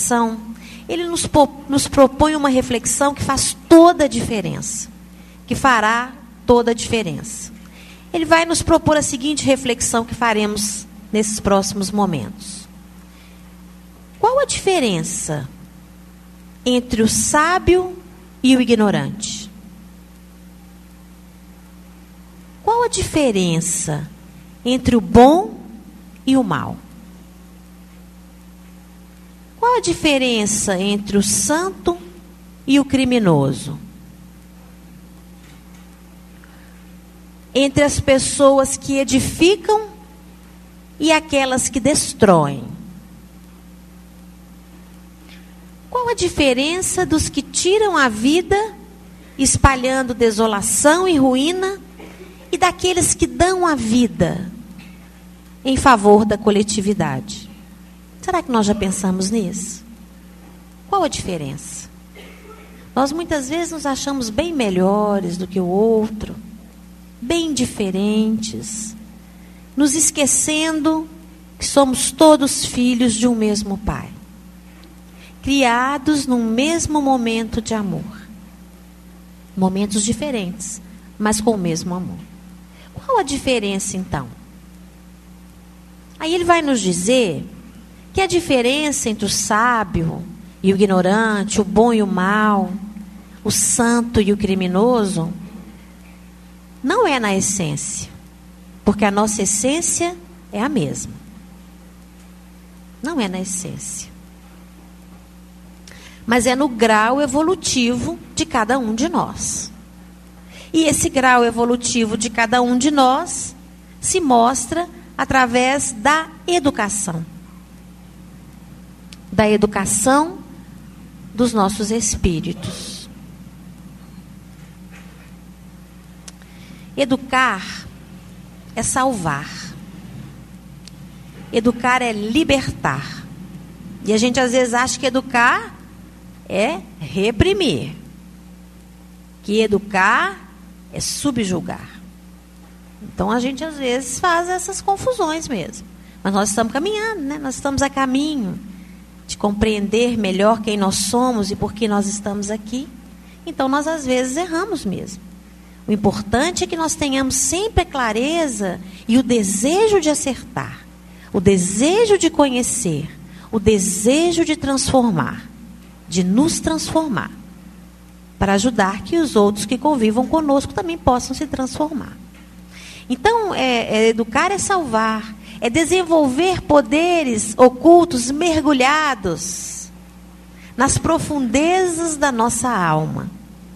ele nos propõe uma reflexão que faz toda a diferença, que fará toda a diferença. Ele vai nos propor a seguinte reflexão que faremos nesses próximos momentos. Qual a diferença entre o sábio e o ignorante? Qual a diferença entre o bom e o mal? Qual a diferença entre o santo e o criminoso? Entre as pessoas que edificam e aquelas que destroem? Qual a diferença dos que tiram a vida, espalhando desolação e ruína, e daqueles que dão a vida em favor da coletividade? Será que nós já pensamos nisso? Qual a diferença? Nós muitas vezes nos achamos bem melhores do que o outro, bem diferentes, nos esquecendo que somos todos filhos de um mesmo Pai, criados num mesmo momento de amor. Momentos diferentes, mas com o mesmo amor. Qual a diferença, então? Aí ele vai nos dizer que a diferença entre o sábio e o ignorante, o bom e o mal, o santo e o criminoso, não é na essência, porque a nossa essência é a mesma. Não é na essência, mas é no grau evolutivo de cada um de nós. E esse grau evolutivo de cada um de nós se mostra através da educação. Da educação dos nossos espíritos. Educar é salvar. Educar é libertar. E a gente às vezes acha que educar é reprimir. Que educar é subjugar. Então a gente às vezes faz essas confusões mesmo. Mas nós estamos caminhando, né? Nós estamos a caminho de compreender melhor quem nós somos e por que nós estamos aqui. Então nós às vezes erramos mesmo. O importante é que nós tenhamos sempre a clareza e o desejo de acertar, o desejo de conhecer, o desejo de transformar, de nos transformar, para ajudar que os outros que convivam conosco também possam se transformar. Então, educar é salvar, é desenvolver poderes ocultos mergulhados nas profundezas da nossa alma.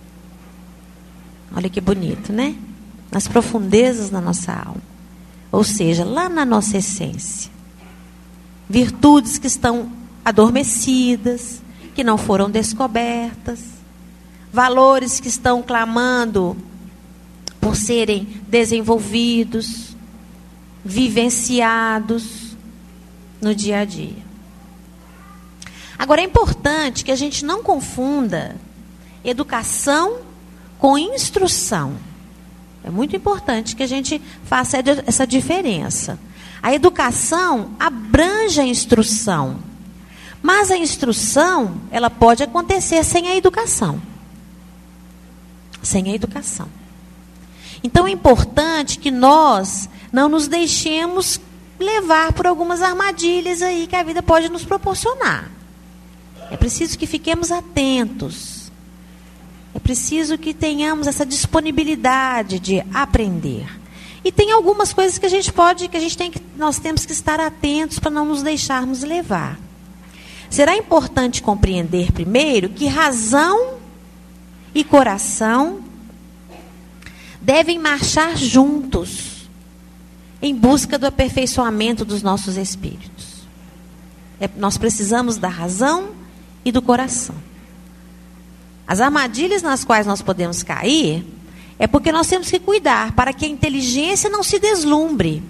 Olha que bonito, né? Nas profundezas da nossa alma. Ou seja, lá na nossa essência. Virtudes que estão adormecidas, que não foram descobertas. Valores que estão clamando por serem desenvolvidos, vivenciados no dia a dia. Agora, é importante que a gente não confunda educação com instrução. É muito importante que a gente faça essa diferença. A educação abrange a instrução, mas a instrução, ela pode acontecer sem a educação. Sem a educação. Então é importante que nós não nos deixemos levar por algumas armadilhas aí que a vida pode nos proporcionar. É preciso que fiquemos atentos. É preciso que tenhamos essa disponibilidade de aprender. E tem algumas coisas que nós temos que estar atentos para não nos deixarmos levar. Será importante compreender primeiro que razão e coração devem marchar juntos em busca do aperfeiçoamento dos nossos espíritos. Nós precisamos da razão e do coração. As armadilhas nas quais nós podemos cair é porque nós temos que cuidar para que a inteligência não se deslumbre.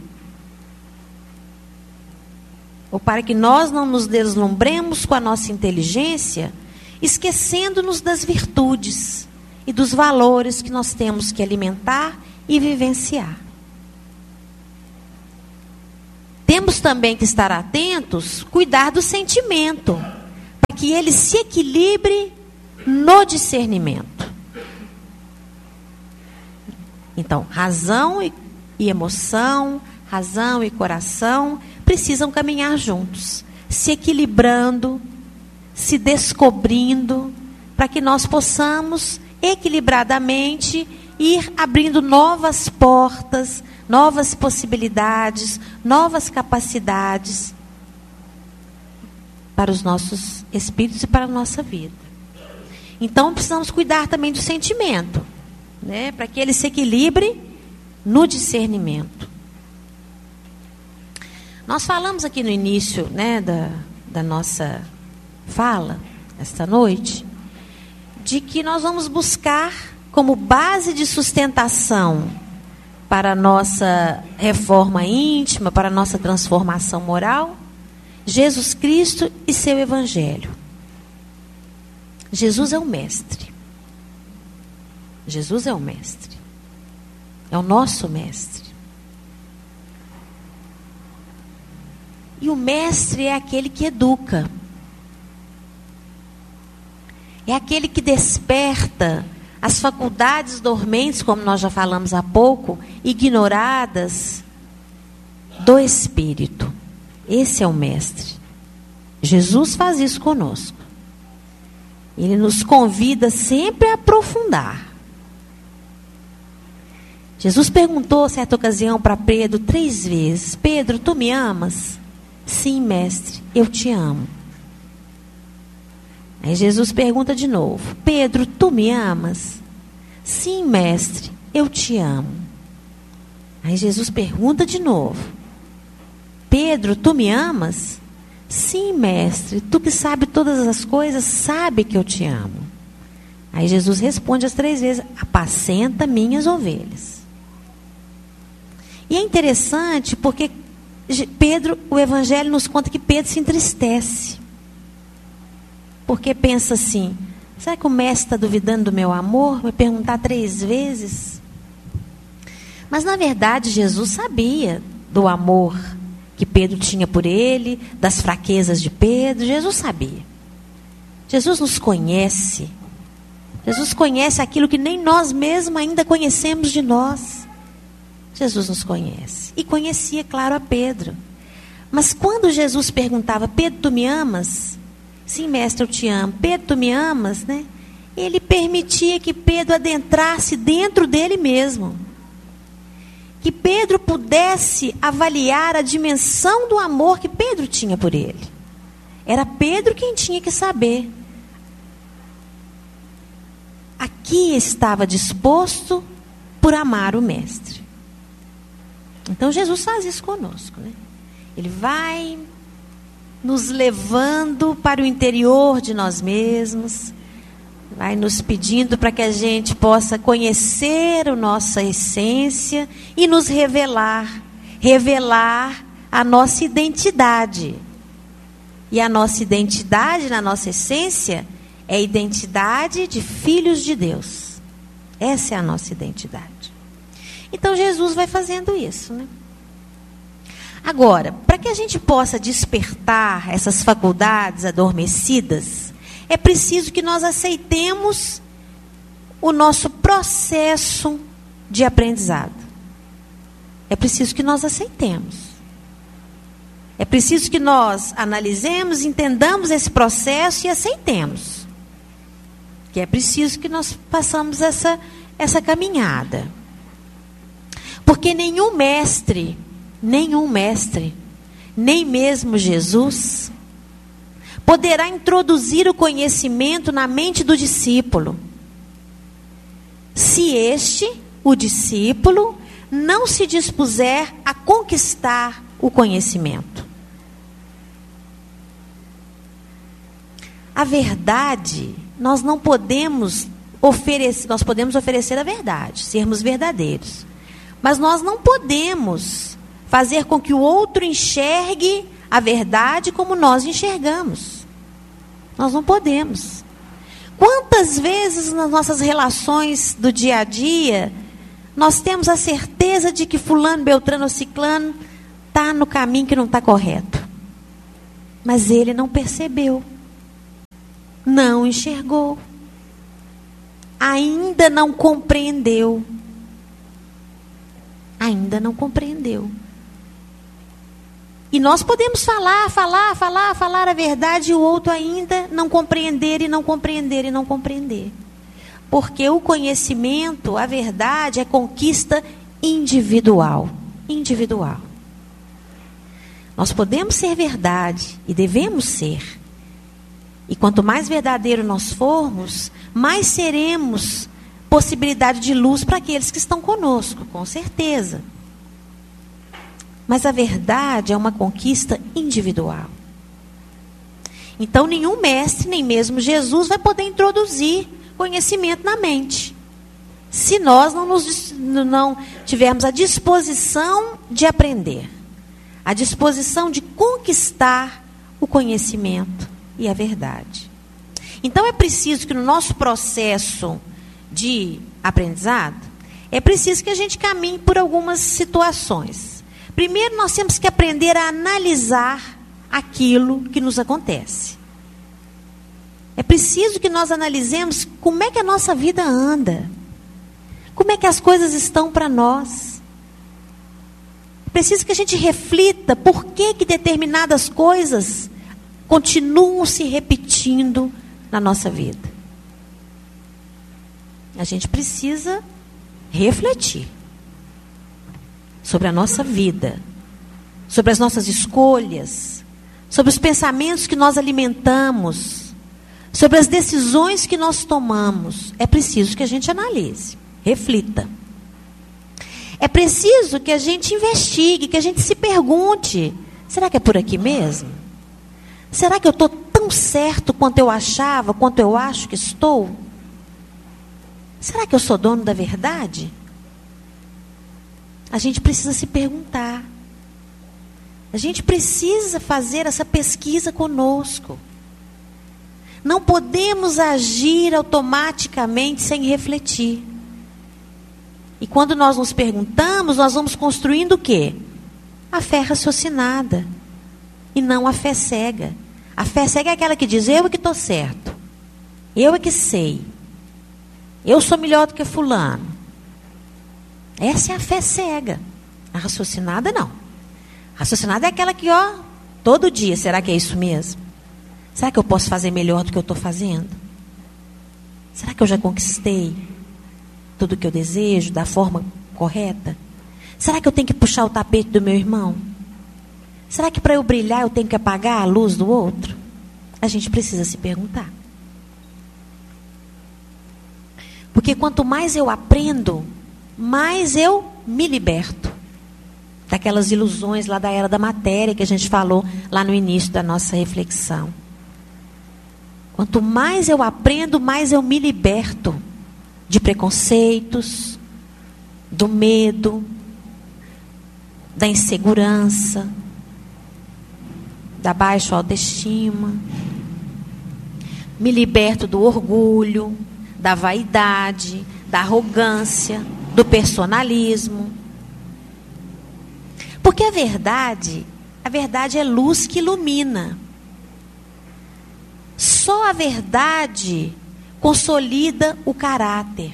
Ou para que nós não nos deslumbremos com a nossa inteligência, esquecendo-nos das virtudes e dos valores que nós temos que alimentar e vivenciar. Temos também que estar atentos, cuidar do sentimento, para que ele se equilibre no discernimento. Então, razão e emoção, razão e coração precisam caminhar juntos, se equilibrando, se descobrindo, para que nós possamos equilibradamente ir abrindo novas portas, novas possibilidades, novas capacidades para os nossos espíritos e para a nossa vida. Então, precisamos cuidar também do sentimento, né, para que ele se equilibre no discernimento. Nós falamos aqui no início, né, da nossa fala, esta noite, de que nós vamos buscar como base de sustentação para a nossa reforma íntima, para a nossa transformação moral, Jesus Cristo e seu Evangelho. Jesus é o mestre. Jesus é o mestre. É o nosso mestre. E o mestre é aquele que educa. É aquele que desperta as faculdades dormentes, como nós já falamos há pouco, ignoradas do Espírito. Esse é o mestre. Jesus faz isso conosco. Ele nos convida sempre a aprofundar. Jesus perguntou, certa ocasião, para Pedro 3 vezes: Pedro, tu me amas? Sim, mestre, eu te amo. Aí Jesus pergunta de novo: Pedro, tu me amas? Sim, mestre, eu te amo. Aí Jesus pergunta de novo: Pedro, tu me amas? Sim, mestre, tu que sabe todas as coisas, sabe que eu te amo. Aí Jesus responde as 3 vezes: apacenta minhas ovelhas. E é interessante porque Pedro, o Evangelho nos conta que Pedro se entristece. Porque pensa assim: será que o mestre está duvidando do meu amor? Vai perguntar 3 vezes? Mas na verdade Jesus sabia do amor que Pedro tinha por ele, das fraquezas de Pedro. Jesus sabia. Jesus nos conhece. Jesus conhece aquilo que nem nós mesmos ainda conhecemos de nós. Jesus nos conhece. E conhecia, claro, a Pedro. Mas quando Jesus perguntava: Pedro, tu me amas? Sim, mestre, eu te amo. Pedro, tu me amas? Né? Ele permitia que Pedro adentrasse dentro dele mesmo. Que Pedro pudesse avaliar a dimensão do amor que Pedro tinha por ele. Era Pedro quem tinha que saber. Aqui estava disposto por amar o mestre. Então Jesus faz isso conosco, né? Ele vai nos levando para o interior de nós mesmos, vai nos pedindo para que a gente possa conhecer a nossa essência e nos revelar a nossa identidade. E a nossa identidade, na nossa essência, é a identidade de filhos de Deus. Essa é a nossa identidade. Então Jesus vai fazendo isso, né? Agora, para que a gente possa despertar essas faculdades adormecidas, é preciso que nós aceitemos o nosso processo de aprendizado. É preciso que nós aceitemos. É preciso que nós analisemos, entendamos esse processo e aceitemos. Que é preciso que nós façamos essa caminhada. Porque nenhum mestre, nem mesmo Jesus, poderá introduzir o conhecimento na mente do discípulo, se o discípulo, não se dispuser a conquistar o conhecimento. A verdade, nós podemos oferecer a verdade, sermos verdadeiros. Mas nós não podemos fazer com que o outro enxergue a verdade como nós enxergamos. Nós não podemos. Quantas vezes nas nossas relações do dia a dia, nós temos a certeza de que fulano, beltrano ou ciclano está no caminho que não está correto. Mas ele não percebeu. não enxergou, ainda não compreendeu. Ainda não compreendeu. E nós podemos falar a verdade e o outro ainda não compreender e não compreender e não compreender. Porque o conhecimento, a verdade, é conquista individual. Individual. Nós podemos ser verdade e devemos ser. E quanto mais verdadeiro nós formos, mais seremos possibilidade de luz para aqueles que estão conosco, com certeza. Mas a verdade é uma conquista individual. Então nenhum mestre, nem mesmo Jesus, vai poder introduzir conhecimento na mente, se nós não tivermos a disposição de aprender, a disposição de conquistar o conhecimento e a verdade. Então é preciso que no nosso processo de aprendizado, é preciso que a gente caminhe por algumas situações. Primeiro, nós temos que aprender a analisar aquilo que nos acontece. É preciso que nós analisemos como é que a nossa vida anda. Como é que as coisas estão para nós. É preciso que a gente reflita por que determinadas coisas continuam se repetindo na nossa vida. A gente precisa refletir sobre a nossa vida, sobre as nossas escolhas, sobre os pensamentos que nós alimentamos, sobre as decisões que nós tomamos. É preciso que a gente analise, reflita. É preciso que a gente investigue, que a gente se pergunte: será que é por aqui mesmo? Será que eu estou tão certo quanto eu achava, quanto eu acho que estou? Será que eu sou dono da verdade? A gente precisa se perguntar. A gente precisa fazer essa pesquisa conosco. Não podemos agir automaticamente sem refletir. E quando nós nos perguntamos, nós vamos construindo o quê? A fé raciocinada. E não a fé cega. A fé cega é aquela que diz: eu é que estou certo. Eu é que sei. Eu sou melhor do que fulano. Essa é a fé cega. A raciocinada não. A raciocinada é aquela que, todo dia, será que é isso mesmo? Será que eu posso fazer melhor do que eu estou fazendo? Será que eu já conquistei tudo o que eu desejo da forma correta? Será que eu tenho que puxar o tapete do meu irmão? Será que para eu brilhar eu tenho que apagar a luz do outro? A gente precisa se perguntar. Porque quanto mais eu aprendo, mais eu me liberto daquelas ilusões lá da era da matéria que a gente falou lá no início da nossa reflexão. Quanto mais eu aprendo, mais eu me liberto de preconceitos, do medo, da insegurança, da baixa autoestima. Me liberto do orgulho, da vaidade, da arrogância, do personalismo. Porque a verdade é luz que ilumina. Só a verdade consolida o caráter.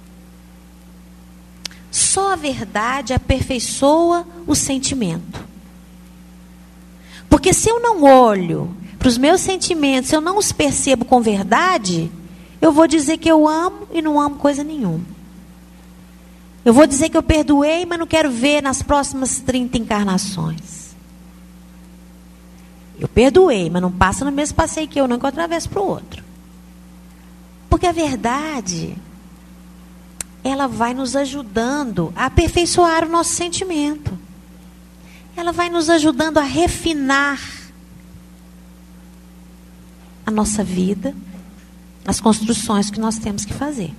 Só a verdade aperfeiçoa o sentimento. Porque se eu não olho para os meus sentimentos, se eu não os percebo com verdade, eu vou dizer que eu amo e não amo coisa nenhuma. Eu vou dizer que eu perdoei, mas não quero ver nas próximas 30 encarnações. Eu perdoei, mas não passa no mesmo passeio que eu, não, que eu atravesso para o outro. Porque a verdade, ela vai nos ajudando a aperfeiçoar o nosso sentimento. Ela vai nos ajudando a refinar a nossa vida, as construções que nós temos que fazer.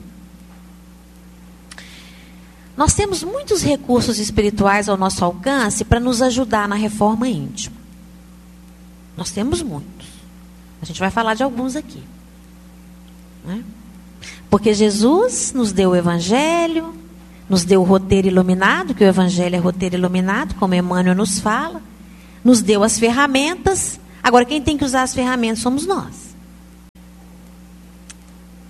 Nós temos muitos recursos espirituais ao nosso alcance para nos ajudar na reforma íntima. Nós temos muitos. A gente vai falar de alguns aqui. Né? Porque Jesus nos deu o Evangelho, nos deu o roteiro iluminado, que o Evangelho é roteiro iluminado, como Emmanuel nos fala. Nos deu as ferramentas. Agora, quem tem que usar as ferramentas somos nós.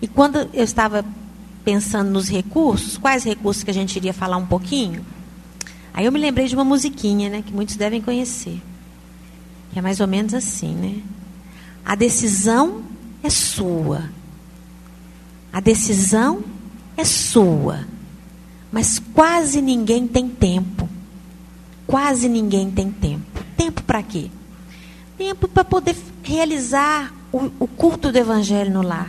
E quando eu estava pensando nos recursos, quais recursos que a gente iria falar um pouquinho, aí eu me lembrei de uma musiquinha, né, que muitos devem conhecer, que é mais ou menos assim, né? A decisão é sua. A decisão é sua. Mas quase ninguém tem tempo. Quase ninguém tem tempo. Tempo para quê? Tempo para poder realizar o culto do Evangelho no lar.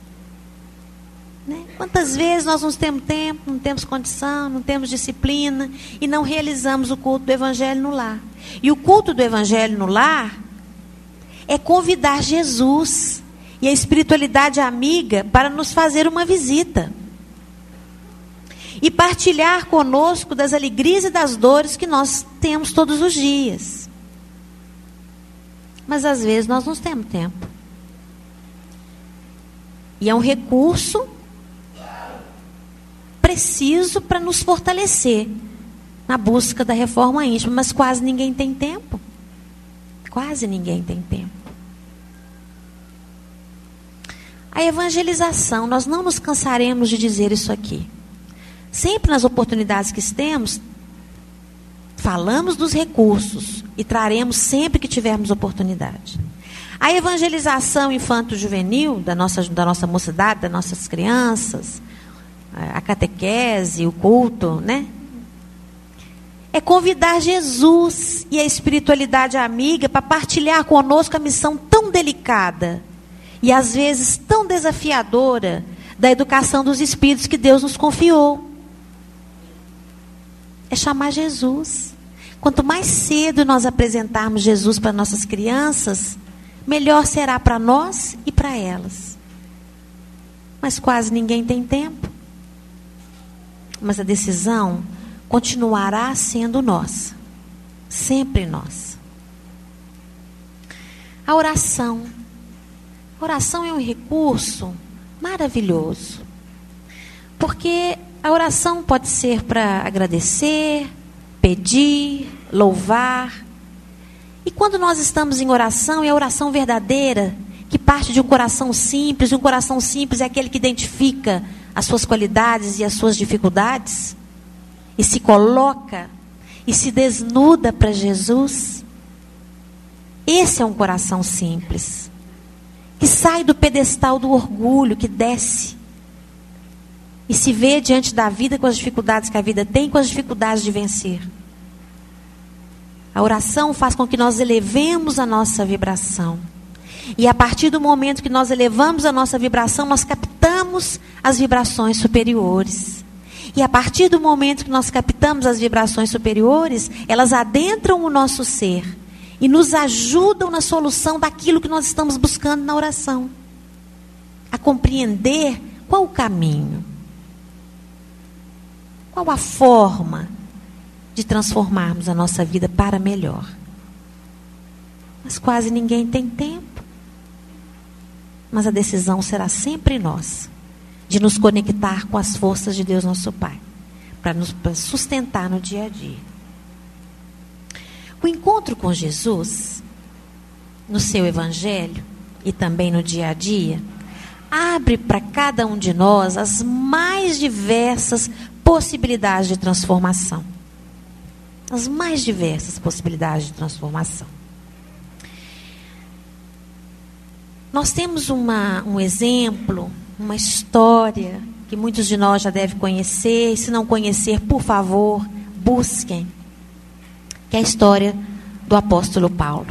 Né? Quantas vezes nós não temos tempo, não temos condição, não temos disciplina e não realizamos o culto do Evangelho no lar. E o culto do Evangelho no lar é convidar Jesus e a espiritualidade amiga para nos fazer uma visita. E partilhar conosco das alegrias e das dores que nós temos todos os dias. Mas às vezes nós não temos tempo. E é um recurso preciso para nos fortalecer na busca da reforma íntima, mas quase ninguém tem tempo. Quase ninguém tem tempo. A evangelização, nós não nos cansaremos de dizer isso aqui. Sempre nas oportunidades que temos, falamos dos recursos e traremos sempre que tivermos oportunidade. A evangelização infanto-juvenil da nossa mocidade, das nossas crianças, a catequese, o culto, né? É convidar Jesus e a espiritualidade amiga para partilhar conosco a missão tão delicada e às vezes tão desafiadora da educação dos espíritos que Deus nos confiou. É chamar Jesus. Quanto mais cedo nós apresentarmos Jesus para nossas crianças, melhor será para nós e para elas. Mas quase ninguém tem tempo. Mas a decisão continuará sendo nossa. Sempre nossa. A oração. A oração é um recurso maravilhoso. Porque a oração pode ser para agradecer, pedir, louvar. E quando nós estamos em oração, é a oração verdadeira, que parte de um coração simples. E um coração simples é aquele que identifica as suas qualidades e as suas dificuldades. E se coloca e se desnuda para Jesus. Esse é um coração simples. Que sai do pedestal do orgulho, que desce. E se vê diante da vida com as dificuldades que a vida tem, com as dificuldades de vencer. A oração faz com que nós elevemos a nossa vibração. E a partir do momento que nós elevamos a nossa vibração, nós captamos as vibrações superiores. E a partir do momento que nós captamos as vibrações superiores, elas adentram o nosso ser e nos ajudam na solução daquilo que nós estamos buscando na oração. A compreender qual o caminho. Qual a forma de transformarmos a nossa vida para melhor? Mas quase ninguém tem tempo. Mas a decisão será sempre nossa, de nos conectar com as forças de Deus nosso Pai, para nos sustentar no dia a dia. O encontro com Jesus, no seu Evangelho e também no dia a dia, abre para cada um de nós as mais diversas possibilidades de transformação. As mais diversas possibilidades de transformação. Nós temos um exemplo, uma história, que muitos de nós já devem conhecer, e se não conhecer, por favor, busquem, que é a história do apóstolo Paulo.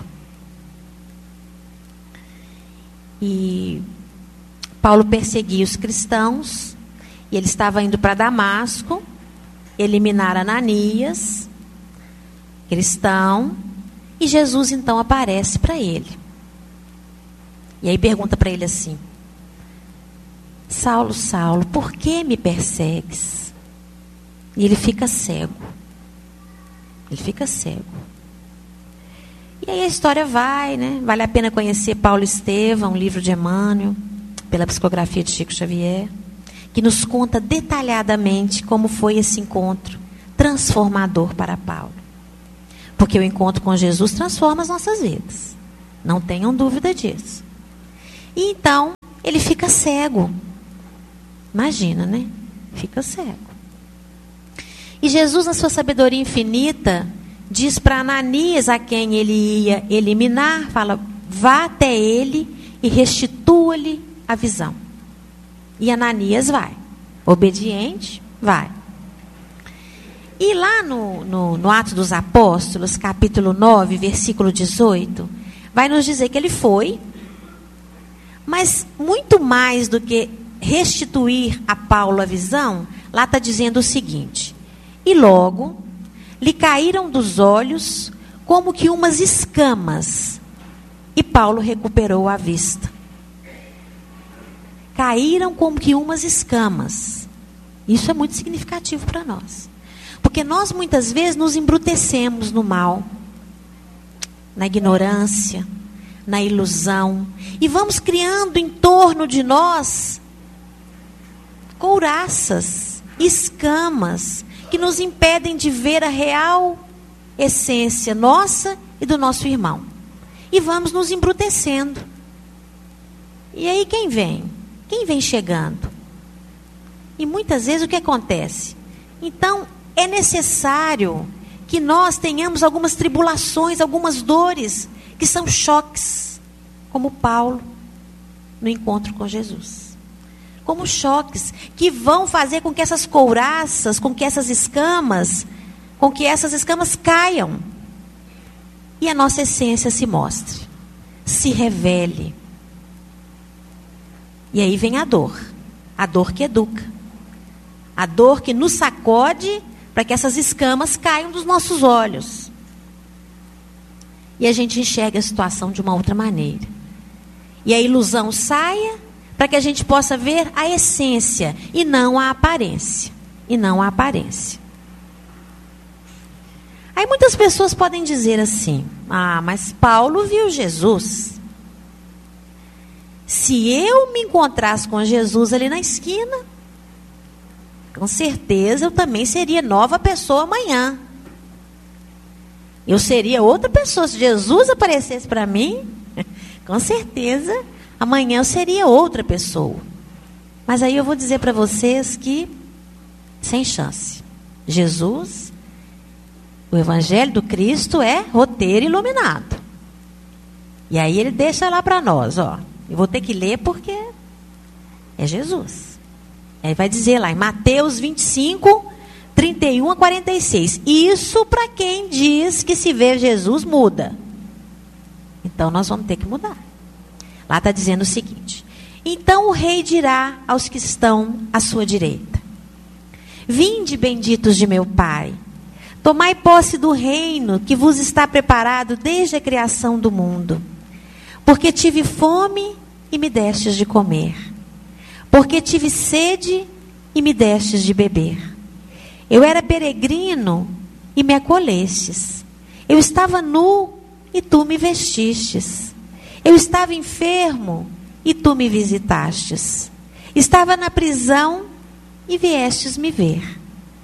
E Paulo perseguia os cristãos, e ele estava indo para Damasco, eliminar Ananias, cristão, e Jesus então aparece para ele. E aí pergunta para ele assim: Saulo, Saulo, por que me persegues? E ele fica cego. Ele fica cego. E aí a história vai, né? Vale a pena conhecer Paulo Estevão, um livro de Emmanuel, pela psicografia de Chico Xavier, que nos conta detalhadamente como foi esse encontro transformador para Paulo. Porque o encontro com Jesus transforma as nossas vidas. Não tenham dúvida disso. E então, ele fica cego. Imagina, né? Fica cego. E Jesus, na sua sabedoria infinita, diz para Ananias, a quem ele ia eliminar, fala: vá até ele e restitua-lhe a visão. E Ananias vai. Obediente, vai. E lá no Atos dos Apóstolos, capítulo 9, versículo 18, vai nos dizer que ele foi, mas muito mais do que restituir a Paulo a visão, lá está dizendo o seguinte: e logo lhe caíram dos olhos como que umas escamas, e Paulo recuperou a vista. Caíram como que umas escamas. Isso é muito significativo para nós. Porque nós muitas vezes nos embrutecemos no mal, na ignorância, na ilusão, e vamos criando em torno de nós couraças, escamas, que nos impedem de ver a real essência nossa e do nosso irmão. E vamos nos embrutecendo. E aí quem vem? Quem vem chegando? E muitas vezes o que acontece? Então, é necessário que nós tenhamos algumas tribulações, algumas dores, que são choques, como Paulo no encontro com Jesus. Como choques que vão fazer com que essas couraças, com que essas escamas caiam. E a nossa essência se mostre, se revele. E aí vem a dor que educa, a dor que nos sacode para que essas escamas caiam dos nossos olhos. E a gente enxerga a situação de uma outra maneira. E a ilusão saia para que a gente possa ver a essência e não a aparência. Aí muitas pessoas podem dizer assim: mas Paulo viu Jesus. Se eu me encontrasse com Jesus ali na esquina, com certeza eu também seria nova pessoa amanhã. Eu seria outra pessoa. Se Jesus aparecesse para mim, com certeza amanhã eu seria outra pessoa. Mas aí eu vou dizer para vocês que sem chance. Jesus, o Evangelho do Cristo é roteiro iluminado. E aí ele deixa lá para nós, ó. Eu vou ter que ler porque é Jesus. Aí vai dizer lá em Mateus 25, 31 a 46. Isso para quem diz que se vê Jesus muda. Então nós vamos ter que mudar. Lá está dizendo o seguinte: então o rei dirá aos que estão à sua direita: vinde, benditos de meu Pai, tomai posse do reino que vos está preparado desde a criação do mundo. Porque tive fome e me destes de comer. Porque tive sede e me destes de beber. Eu era peregrino e me acolhestes. Eu estava nu e tu me vestistes. Eu estava enfermo e tu me visitastes. Estava na prisão e viestes me ver.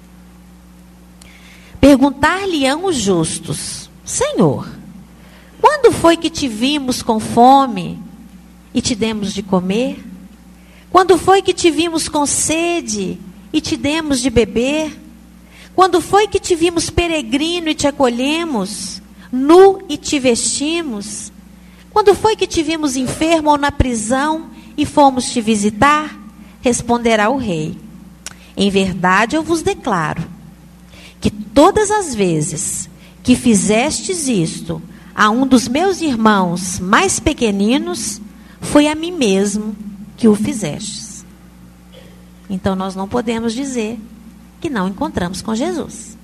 Perguntar-lhe-ão os justos: Senhor, quando foi que te vimos com fome e te demos de comer? Quando foi que te vimos com sede e te demos de beber? Quando foi que te vimos peregrino e te acolhemos, nu e te vestimos? Quando foi que te vimos enfermo ou na prisão e fomos te visitar? Responderá o rei: em verdade eu vos declaro que todas as vezes que fizestes isto a um dos meus irmãos mais pequeninos, foi a mim mesmo que o fizestes. Então nós não podemos dizer que não encontramos com Jesus.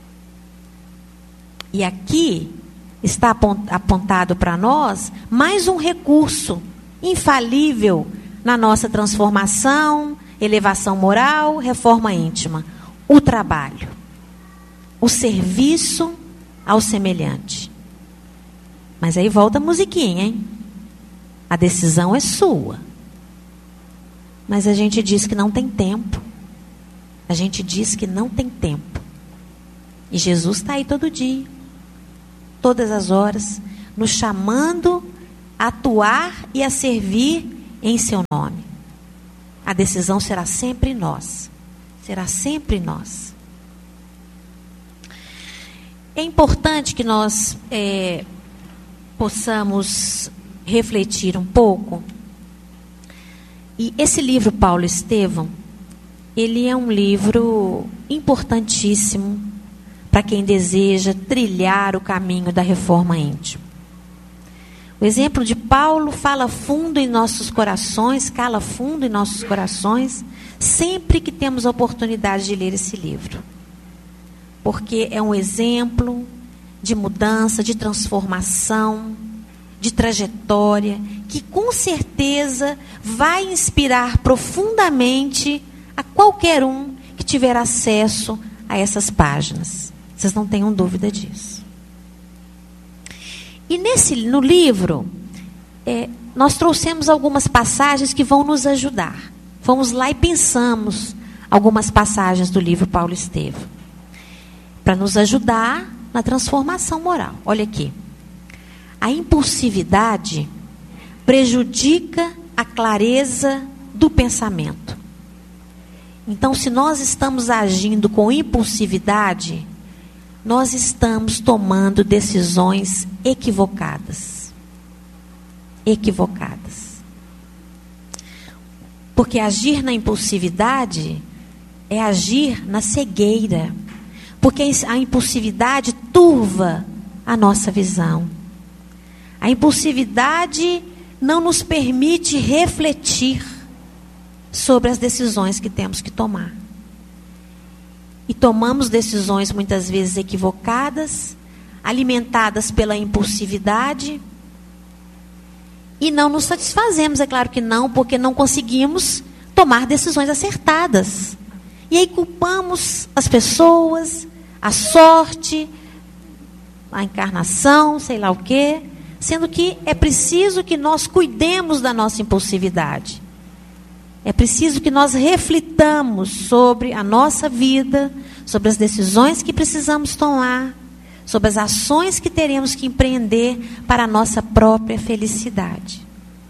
E aqui está apontado para nós mais um recurso infalível na nossa transformação, elevação moral, reforma íntima: o trabalho, o serviço ao semelhante. Mas aí volta a musiquinha, hein? A decisão é sua. Mas a gente diz que não tem tempo. A gente diz que não tem tempo. E Jesus está aí todo dia, todas as horas, nos chamando a atuar e a servir em seu nome. A decisão será sempre nós. Será sempre nós. É importante que nós possamos refletir um pouco. E esse livro, Paulo Estevão, ele é um livro importantíssimo para quem deseja trilhar o caminho da reforma íntima. O exemplo de Paulo fala fundo em nossos corações, cala fundo em nossos corações, sempre que temos a oportunidade de ler esse livro. Porque é um exemplo de mudança, de transformação, de trajetória, que com certeza vai inspirar profundamente a qualquer um que tiver acesso a essas páginas. Vocês não tenham dúvida disso. E no livro, nós trouxemos algumas passagens que vão nos ajudar. Fomos lá e pensamos algumas passagens do livro Paulo Estevão, para nos ajudar na transformação moral. Olha aqui. A impulsividade prejudica a clareza do pensamento. Então, se nós estamos agindo com impulsividade, nós estamos tomando decisões equivocadas. Equivocadas. Porque agir na impulsividade é agir na cegueira. Porque a impulsividade turva a nossa visão. A impulsividade não nos permite refletir sobre as decisões que temos que tomar. E tomamos decisões muitas vezes equivocadas, alimentadas pela impulsividade, e não nos satisfazemos, é claro que não, porque não conseguimos tomar decisões acertadas. E aí culpamos as pessoas, a sorte, a encarnação, sei lá o quê, sendo que é preciso que nós cuidemos da nossa impulsividade. É preciso que nós reflitamos sobre a nossa vida, sobre as decisões que precisamos tomar, sobre as ações que teremos que empreender para a nossa própria felicidade.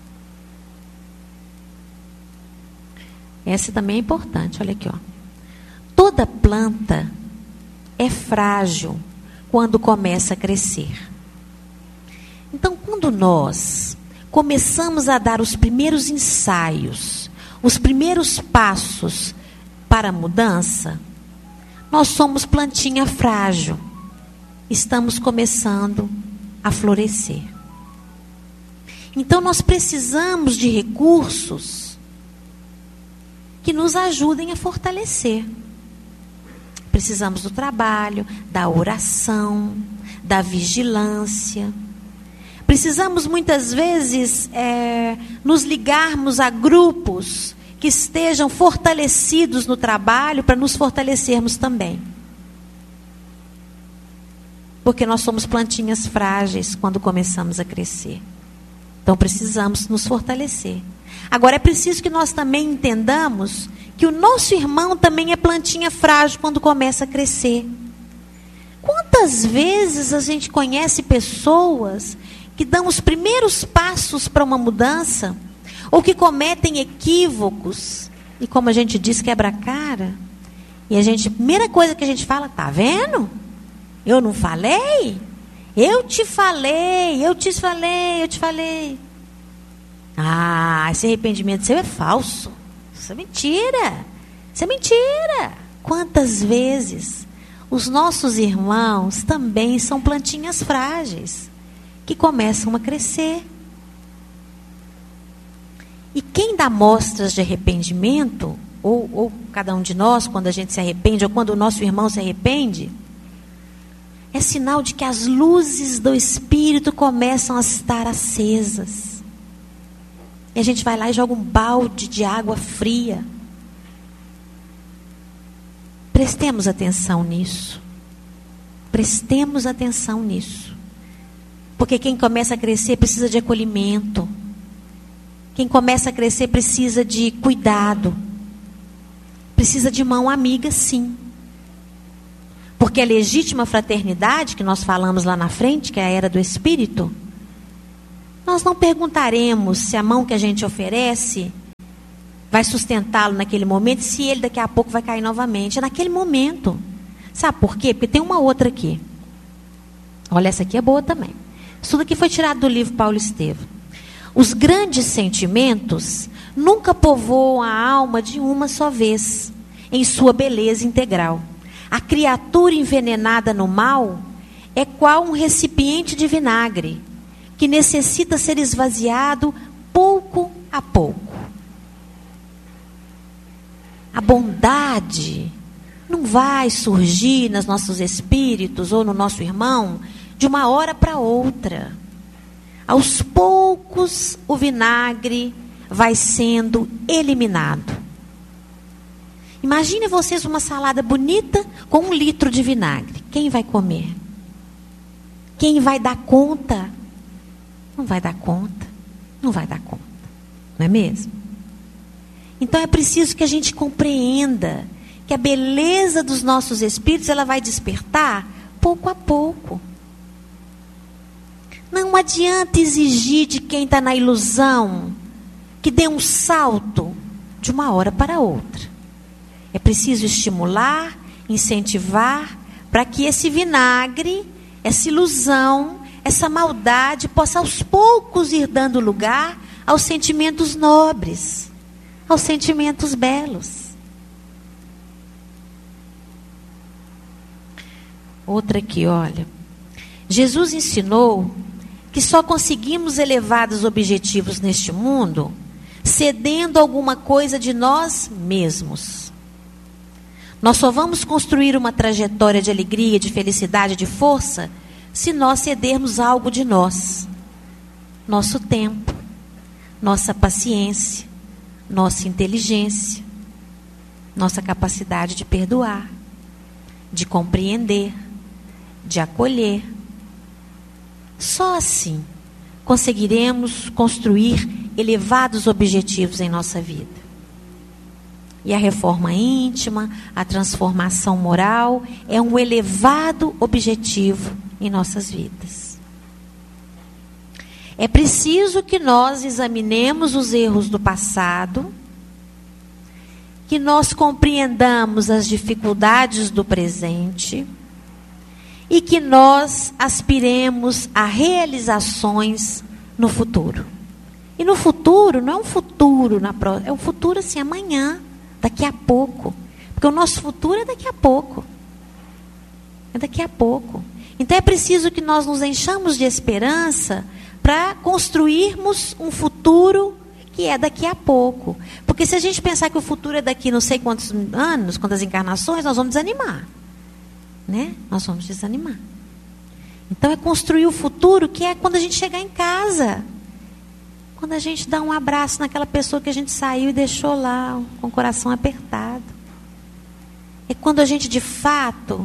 Essa também é importante, olha aqui, ó. Toda planta é frágil quando começa a crescer. Então, quando nós começamos a dar os primeiros ensaios, os primeiros passos para a mudança, nós somos plantinha frágil. Estamos começando a florescer. Então, nós precisamos de recursos que nos ajudem a fortalecer. Precisamos do trabalho, da oração, da vigilância. Precisamos muitas vezes nos ligarmos a grupos que estejam fortalecidos no trabalho para nos fortalecermos também. Porque nós somos plantinhas frágeis quando começamos a crescer. Então precisamos nos fortalecer. Agora é preciso que nós também entendamos que o nosso irmão também é plantinha frágil quando começa a crescer. Quantas vezes a gente conhece pessoas que dão os primeiros passos para uma mudança, ou que cometem equívocos, e como a gente diz, quebra a cara, e a primeira coisa que a gente fala, tá vendo? Eu não falei? Eu te falei, eu te falei, eu te falei. Ah, esse arrependimento seu é falso. Isso é mentira. Isso é mentira. Quantas vezes os nossos irmãos também são plantinhas frágeis, que começam a crescer. E quem dá mostras de arrependimento, ou cada um de nós, quando a gente se arrepende, ou quando o nosso irmão se arrepende, é sinal de que as luzes do Espírito começam a estar acesas. E a gente vai lá e joga um balde de água fria. Prestemos atenção nisso. Prestemos atenção nisso. Porque quem começa a crescer precisa de acolhimento. Quem começa a crescer precisa de cuidado. Precisa de mão amiga, sim. Porque a legítima fraternidade, que nós falamos lá na frente, que é a era do Espírito, nós não perguntaremos se a mão que a gente oferece vai sustentá-lo naquele momento, se ele daqui a pouco vai cair novamente. É naquele momento. Sabe por quê? Porque tem uma outra aqui. Olha, essa aqui é boa também. Isso daqui foi tirado do livro Paulo Estevam. Os grandes sentimentos nunca povoam a alma de uma só vez, em sua beleza integral. A criatura envenenada no mal é qual um recipiente de vinagre, que necessita ser esvaziado pouco a pouco. A bondade não vai surgir nos nossos espíritos ou no nosso irmão de uma hora para outra. Aos poucos, o vinagre vai sendo eliminado. Imagine vocês uma salada bonita com 1 litro de vinagre. Quem vai comer? Quem vai dar conta? Não vai dar conta. Não vai dar conta. Não é mesmo? Então é preciso que a gente compreenda que a beleza dos nossos espíritos, ela vai despertar pouco a pouco. Não adianta exigir de quem está na ilusão que dê um salto de uma hora para outra. É preciso estimular, incentivar, para que esse vinagre, essa ilusão, essa maldade possa aos poucos ir dando lugar aos sentimentos nobres, aos sentimentos belos. Outra aqui, olha. Jesus ensinou que só conseguimos elevados objetivos neste mundo cedendo alguma coisa de nós mesmos. Nós só vamos construir uma trajetória de alegria, de felicidade, de força, se nós cedermos algo de nós. Nosso tempo, nossa paciência, nossa inteligência, nossa capacidade de perdoar, de compreender, de acolher. Só assim conseguiremos construir elevados objetivos em nossa vida. E a reforma íntima, a transformação moral, é um elevado objetivo em nossas vidas. É preciso que nós examinemos os erros do passado, que nós compreendamos as dificuldades do presente e que nós aspiremos a realizações no futuro. E no futuro, não é um futuro, é um futuro assim, amanhã, daqui a pouco. Porque o nosso futuro é daqui a pouco. É daqui a pouco. Então é preciso que nós nos enchamos de esperança para construirmos um futuro que é daqui a pouco. Porque se a gente pensar que o futuro é daqui não sei quantos anos, quantas encarnações, nós vamos desanimar. Né? Nós vamos desanimar. Então é construir o futuro que é quando a gente chegar em casa. Quando a gente dá um abraço naquela pessoa que a gente saiu e deixou lá com o coração apertado. É quando a gente de fato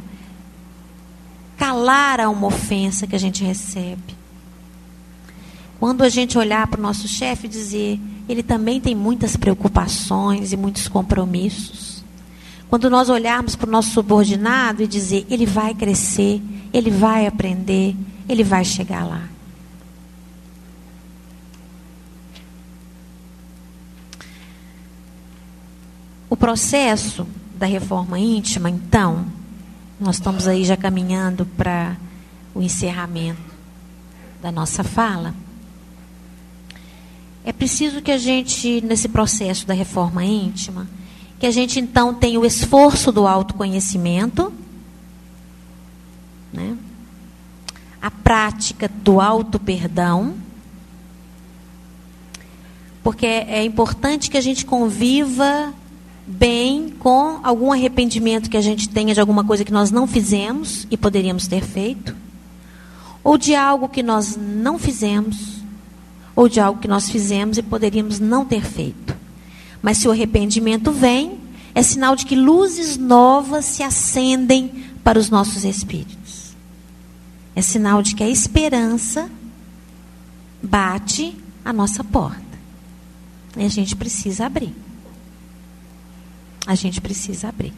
calar a uma ofensa que a gente recebe. Quando a gente olhar para o nosso chefe e dizer, ele também tem muitas preocupações e muitos compromissos. Quando nós olharmos para o nosso subordinado e dizer, ele vai crescer, ele vai aprender, ele vai chegar lá. O processo da reforma íntima, então, nós estamos aí já caminhando para o encerramento da nossa fala. É preciso que a gente, nesse processo da reforma íntima, que a gente então tenha o esforço do autoconhecimento, né? A prática do auto-perdão, porque é importante que a gente conviva bem com algum arrependimento que a gente tenha de alguma coisa que nós não fizemos e poderíamos ter feito, ou de algo que nós não fizemos, ou de algo que nós fizemos e poderíamos não ter feito. Mas se o arrependimento vem, é sinal de que luzes novas se acendem para os nossos espíritos. É sinal de que a esperança bate à nossa porta. E a gente precisa abrir. A gente precisa abrir.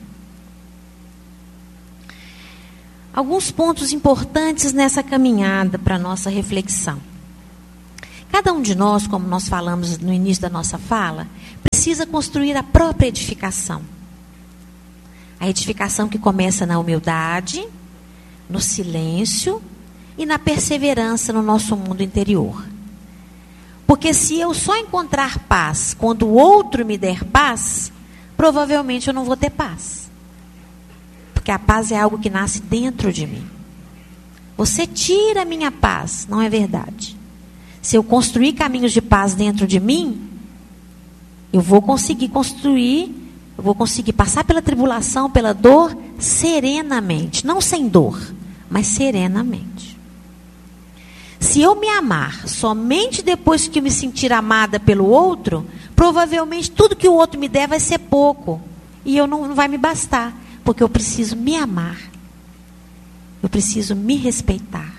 Alguns pontos importantes nessa caminhada para a nossa reflexão. Cada um de nós, como nós falamos no início da nossa fala, precisa construir a própria edificação. A edificação que começa na humildade, no silêncio e na perseverança no nosso mundo interior. Porque se eu só encontrar paz quando o outro me der paz, provavelmente eu não vou ter paz. Porque a paz é algo que nasce dentro de mim. Você tira a minha paz, não é verdade. Se eu construir caminhos de paz dentro de mim, eu vou conseguir construir, eu vou conseguir passar pela tribulação, pela dor, serenamente. Não sem dor, mas serenamente. Se eu me amar somente depois que eu me sentir amada pelo outro, provavelmente tudo que o outro me der vai ser pouco. E eu não vai me bastar, porque eu preciso me amar. Eu preciso me respeitar.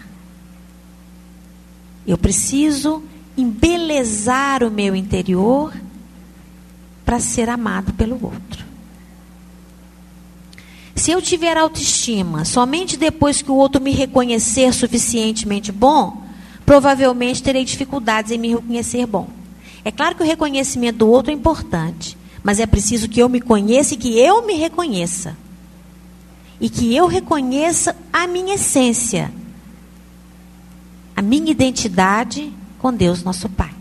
Eu preciso embelezar o meu interior para ser amado pelo outro. Se eu tiver autoestima somente depois que o outro me reconhecer suficientemente bom, provavelmente terei dificuldades em me reconhecer bom. É claro que o reconhecimento do outro é importante, mas é preciso que eu me conheça e que eu me reconheça. E que eu reconheça a minha essência, a minha identidade com Deus, nosso Pai.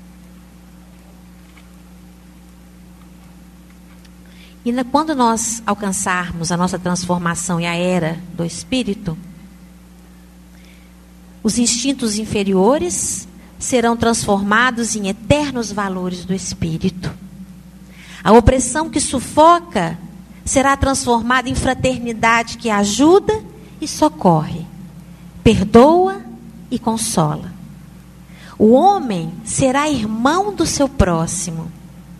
E quando nós alcançarmos a nossa transformação e a era do Espírito, os instintos inferiores serão transformados em eternos valores do Espírito. A opressão que sufoca será transformada em fraternidade que ajuda e socorre, perdoa e consola. O homem será irmão do seu próximo.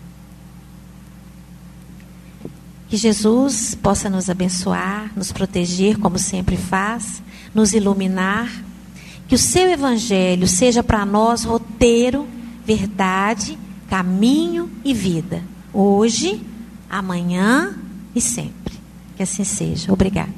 Que Jesus possa nos abençoar, nos proteger, como sempre faz, nos iluminar. Que o seu evangelho seja para nós roteiro, verdade, caminho e vida. Hoje, amanhã e sempre. Que assim seja. Obrigada.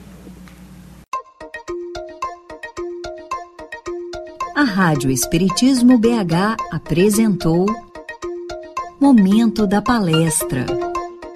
A Rádio Espiritismo BH apresentou Momento da Palestra.